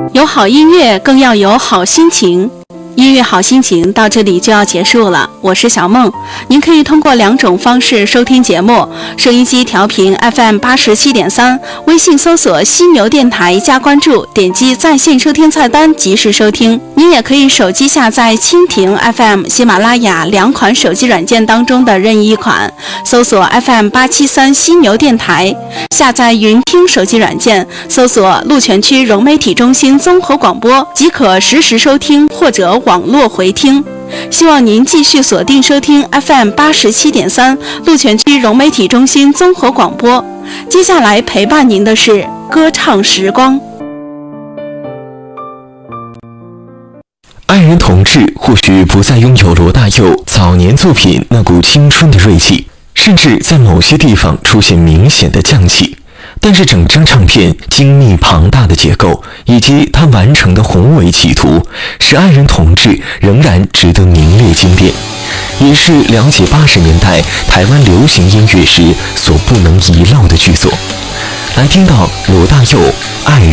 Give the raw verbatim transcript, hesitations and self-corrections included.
有好音乐，更要有好心情。音乐好心情到这里就要结束了，我是小梦。您可以通过两种方式收听节目：收音机调频 F M 八十七点三，微信搜索犀牛电台加关注，点击在线收听菜单及时收听。您也可以手机下载蜻蜓 F M、喜马拉雅两款手机软件当中的任意一款，搜索 F M 八七三犀牛电台，下载云听手机软件，搜索鹿泉区融媒体中心综合广播，即可实时收听或者网络回听。希望您继续锁定收听 F M 八十七点三鹿泉区融媒体中心综合广播。接下来陪伴您的是歌唱时光。 爱人同志或许不再拥有罗大佑早年作品那股青春的锐气，甚至在某些地方出现明显的降气，但是整张唱片精密庞大的结构以及他完成的宏伟企图，使爱人同志仍然值得名列经典，也是了解八十年代台湾流行音乐时所不能遗漏的剧作。来听到罗大佑《爱人》。